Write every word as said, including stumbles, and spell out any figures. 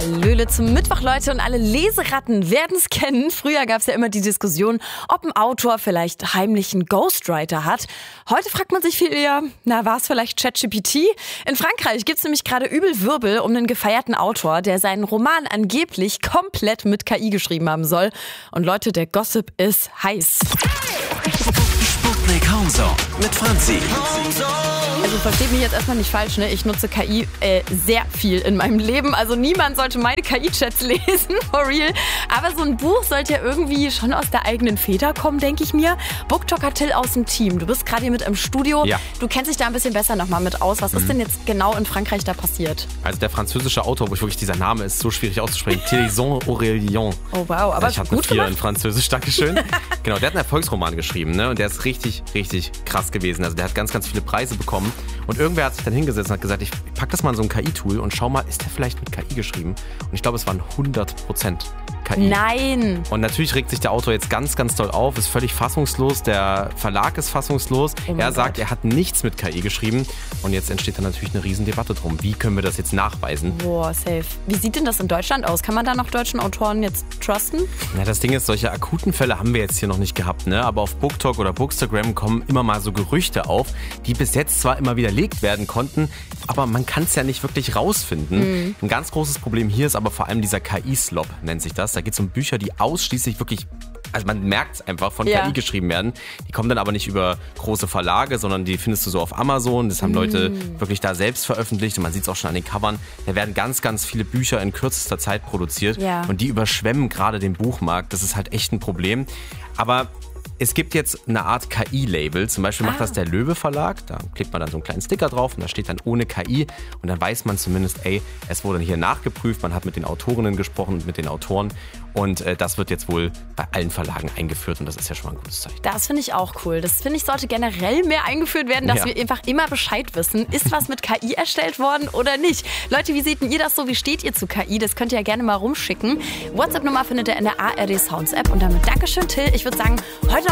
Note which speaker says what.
Speaker 1: Hallöle zum Mittwoch, Leute, und alle Leseratten werden es kennen. Früher gab es ja immer die Diskussion, ob ein Autor vielleicht heimlich einen Ghostwriter hat. Heute fragt man sich viel eher, na, war es vielleicht ChatGPT? In Frankreich gibt es nämlich gerade übel Wirbel um einen gefeierten Autor, der seinen Roman angeblich komplett mit K I geschrieben haben soll. Und Leute, der Gossip ist heiß.
Speaker 2: Sputnik Homezone mit Franzi.
Speaker 1: Also versteht mich jetzt erstmal nicht falsch, ne? Ich nutze K I äh, sehr viel in meinem Leben. Also niemand sollte meine K I-Chats lesen, for real. Aber so ein Buch sollte ja irgendwie schon aus der eigenen Feder kommen, denke ich mir. Booktalker Till aus dem Team, du bist gerade hier mit im Studio.
Speaker 3: Ja.
Speaker 1: Du kennst dich da ein bisschen besser nochmal mit aus. Was mhm. ist denn jetzt genau in Frankreich da passiert?
Speaker 3: Also der französische Autor, wo ich wirklich, dieser Name ist so schwierig auszusprechen, Thélisson Aurélien.
Speaker 1: Oh wow, aber
Speaker 3: ich habe
Speaker 1: gut
Speaker 3: eine vier
Speaker 1: gemacht.
Speaker 3: in Französisch, Dankeschön. Genau, der hat einen Erfolgsroman geschrieben, ne? Und der ist richtig, richtig krass gewesen. Also der hat ganz, ganz viele Preise bekommen. Und irgendwer hat sich dann hingesetzt und hat gesagt, ich pack das mal in so ein K I-Tool und schau mal, ist der vielleicht mit K I geschrieben? Und ich glaube, es waren hundert Prozent K I.
Speaker 1: Nein!
Speaker 3: Und natürlich regt sich der Autor jetzt ganz, ganz doll auf, ist völlig fassungslos, der Verlag ist fassungslos.
Speaker 1: Oh
Speaker 3: er sagt,
Speaker 1: Gott.
Speaker 3: er hat nichts mit K I geschrieben. Und jetzt entsteht da natürlich eine riesen Debatte drum. Wie können wir das jetzt nachweisen?
Speaker 1: Boah, safe. Wie sieht denn das in Deutschland aus? Kann man da noch deutschen Autoren jetzt trusten?
Speaker 3: Na, das Ding ist, solche akuten Fälle haben wir jetzt hier noch nicht gehabt, ne? Aber auf BookTok oder Bookstagram kommen immer mal so Gerüchte auf, die bis jetzt zwar immer widerlegt werden konnten, aber man kann es ja nicht wirklich rausfinden. Mhm. Ein ganz großes Problem hier ist aber vor allem dieser K I-Slop, nennt sich das. Da geht es um Bücher, die ausschließlich wirklich, also man merkt es einfach, von
Speaker 1: ja.
Speaker 3: K I geschrieben werden. Die kommen dann aber nicht über große Verlage, sondern die findest du so auf Amazon. Das haben Leute
Speaker 1: Mhm.
Speaker 3: wirklich da selbst veröffentlicht und man sieht es auch schon an den Covern. Da werden ganz, ganz viele Bücher in kürzester Zeit produziert
Speaker 1: Ja.
Speaker 3: und die überschwemmen gerade den Buchmarkt. Das ist halt echt ein Problem. Aber es gibt jetzt eine Art K I-Label, zum Beispiel macht
Speaker 1: Ah.
Speaker 3: das der Löwe Verlag, da klebt man dann so einen kleinen Sticker drauf und da steht dann ohne K I und dann weiß man zumindest, ey, es wurde hier nachgeprüft, man hat mit den Autorinnen gesprochen und mit den Autoren und äh, das wird jetzt wohl bei allen Verlagen eingeführt und das ist ja schon mal ein gutes Zeichen.
Speaker 1: Das finde ich auch cool. Das finde ich sollte generell mehr eingeführt werden, dass
Speaker 3: Ja.
Speaker 1: wir einfach immer Bescheid wissen. Ist was mit K I erstellt worden oder nicht? Leute, wie seht denn ihr das so? Wie steht ihr zu K I? Das könnt ihr ja gerne mal rumschicken. WhatsApp-Nummer findet ihr in der A R D Sounds App und damit Dankeschön, Till. Ich würde sagen, heute